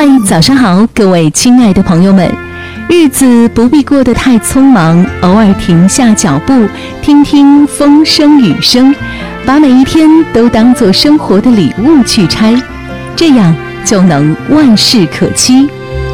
嗨，早上好，各位亲爱的朋友们，日子不必过得太匆忙，偶尔停下脚步，听听风声雨声，把每一天都当作生活的礼物去拆，这样就能万事可期。